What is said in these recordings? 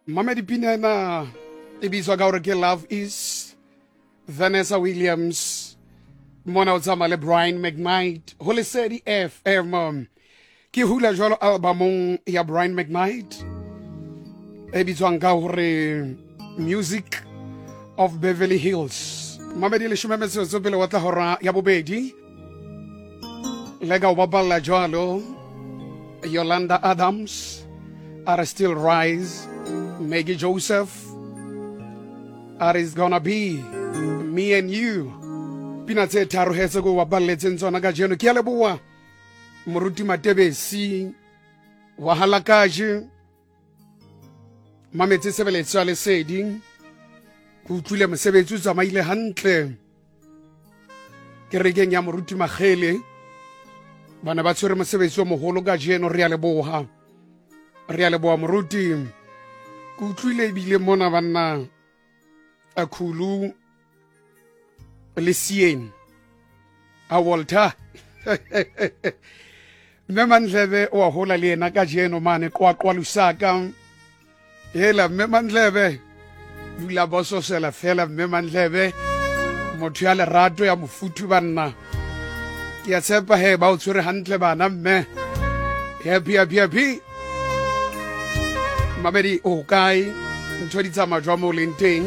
Mama dipina na e bitswa ka gore ke Love Is, Vanessa Williams, mona o tsamaya le Brian McKnight go Lesedi FM. Ke hula jwalo albumong ya Brian McKnight e bitswang ka gore Music of Beverly Hills. Mama di leshome metsotso pele wa tla hora ya bobedi le ka o bapalla jwalo Yolanda Adams, Are Still Rise, Maggie Joseph, Are Is Gonna Be Me and You. Pina tse tharo hetse go bapalletseng tsona ka jeno. Ke a leboa moruti Matebesi wa Halakaje, mametse sebeletso ya Lesedi, go utlwile mosebetsi o tsamaile hantle kerekeng ya moruti Magele. Bana ba tshwere mosebetsi o mogolo ka jeno. Re a leboa moruti. Ke utlwile ebile mona banna a khulu le Sien a Walter mme Mandlebe o a hola le ena ka jeno mane qwaqwa lusaka hela mme Mandlebe dula boso sela fela mme Mandlebe motho ya lerato ya mofuthu banna ke a tshepa he ba o tshwere hantle bana mme happy Mamedi o kae ntho di tsamaya jwa mo leng teng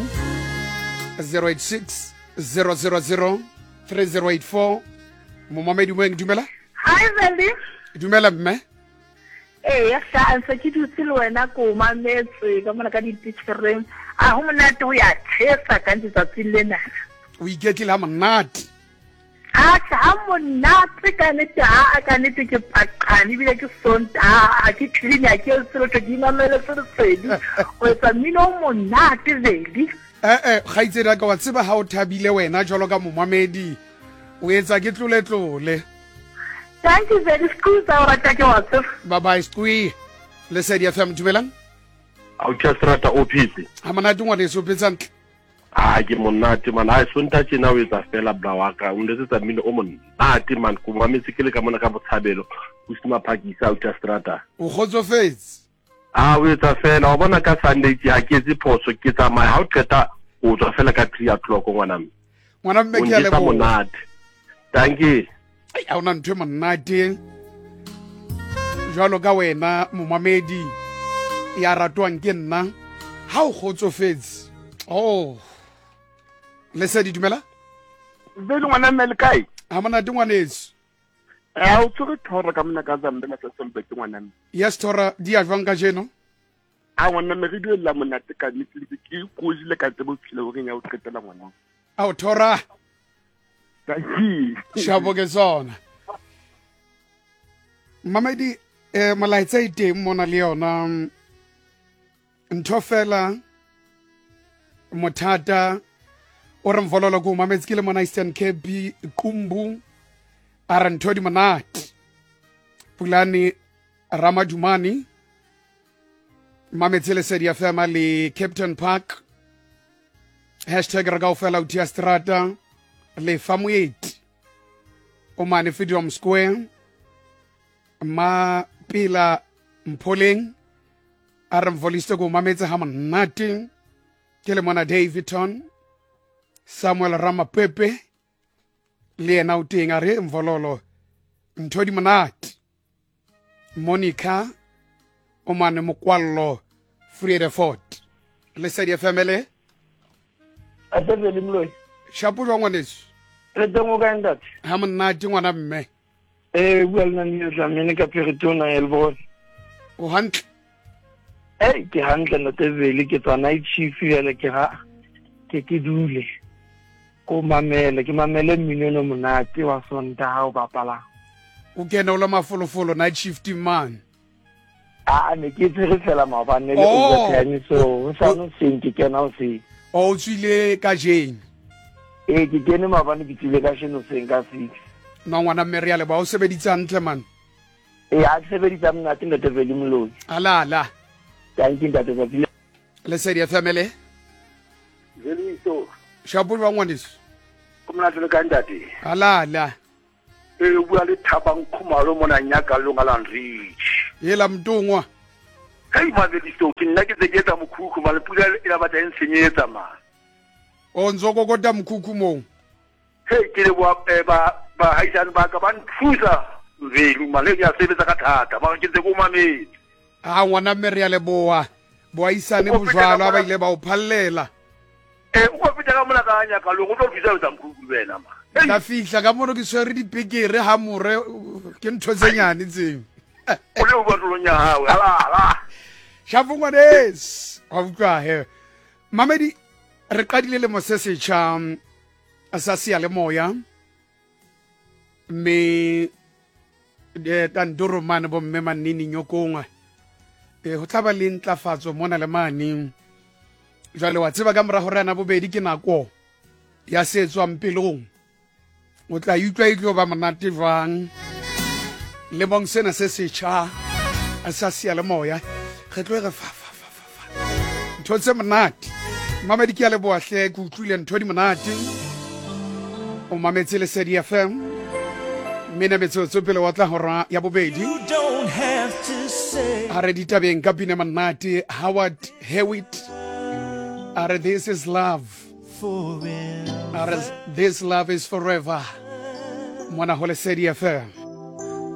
086 000 3084 mo Mamedi mo eng dumela. Hi Veli. Dumela mme. Ya sa ntse ke dutse le wena ko mametse ka mona ka dititšhereng a ho monate o ya tshesa ka ntse lena O iketlile ha monate. ha monate ka nete a ka nete ke paqane bile ke sonta a ke clean a ke selo ke dinamele se tsedi o etsa mmino o monate Veli. Ga itsedi ka wa tseba ha o thabile wena jalo ka momamedi o etsa ke tlole. Thank you very much wa rata ke wa tsef. Bye bye squi. Lesedi FM dumelang. A o tšhastrata office Ha monate ngwane se o petsang. ke monate man a sonta tsena o etsa fela bla wa ka o ndetsa mmino o monate man ko mametse ke le ka mona ka botshabelo o sima phakisa o tšhastrata O kgotsofetse. o etsa fela o bona ka Sunday ke ke tse phoso ke tsamaya ha o qeta o tswa fela ka 3 o'clock ngwana mme ke a leboha. monate thank you. A ona ntho e monate jwalo ka wena momamedi ya ratwang ke nna ha o kgotsofetse. Lesedi dumela. Vele ngwana mme le kae? Ha monate ngwaneso. O tsere thoro ka mona ka Zambela sa Solbeke ngwana mme. Yes thora di a jwang ka jeno. Ngwana mme re duela monate ka nnete ke kozile ka tsebo phile o reng ya o qetela ngwana. A o thora Thank shabo ke sona. Mamedi malaitsa iteng mona le yona ntho fela mothata o re mvololo ko mametse ke le mona Eastern Cape Qumbu a re ntho di monate Pulani Ramadumani mametse Lesedi FM le Captain Park #re ka o fela utia strata le Famueti o mane Freedom Square ma pila Mpoleng a re mvoliste ko mametse ha monate ke le mona Davidton Samuel Ramapepe le ena o teng a re mvololo ntho di monate Monica o mane Mokwallo Fredefort Lesedi family A Vele mloi. shapo jwa ngwaneso Le dongo ka ntate. ha monate ngwana mme Bua le nna tla mene ka Peritona Elbon. o hantle. Ke hantle ntate Vele ke tsa night shift ya ke ha ke dule. Ko mamele ke mamele mmino no monate wa sonta ha o bapala. O kena o le mafolofolo night shift man. Ne ke tsere fela mabane le overtime so sa no senke ke na o se. O tswile ka jeng. Ke kene mabane ke tsile ka sheno senka 6. No ngwana mme re a leboha o sebeditse hantle man. A sebeditsa monate ntate Vele mloi. Ala Thank you ntate Vele. Lesedi family Vele so shapo jwa ngwaneso kumna tlo ka ntate. ala Bua le Thabang Khumalo mona nyaka lo ngala nrich. yela mtungwa Hey Mabediso ke nna ke tse ke etsa mokhukhu mane pula e la batla e ntshenyetsa man. o ntso kokota mokhukhu moo Hey ke le ba haisane ba ka ba nthusa velu mane ke a sebetsa ka thata ba ke tse ko mamedi. a ngwana mme re ya leboa boaisane bojwalo ba ile ba o phallela O feta ka mona ka nya ka lo go tlo fisa etsa mokhukhu wena man. ka fihla ka mono ke swere dipekere ha more ke ntho tse nyane tseng O le o ba tlo nya hawe ala. Shafungwanes wa utlwa he mamedi re qadile le mosesetšha sa seyalemoya mme tandoromane bomme mannini nyokongwe go tlaba le ntlafatso mona le mane jwale wa tseba ka morago re ana bobedi ke nako ya se tswang pelong o tla utlwa e tlo ba monate jwang le bong sena se setšha sa seyalemoya ge tlo re fa ntho tse monate mamedi ke ya leboahle ke utlwile ntho di monate o mametse Lesedi FM mme metsotso pele wa tla hora ya bobedi a re ditabeng ka pina monate Howard Hewitt a re this is love a re this love is forever mona ho Lesedi FM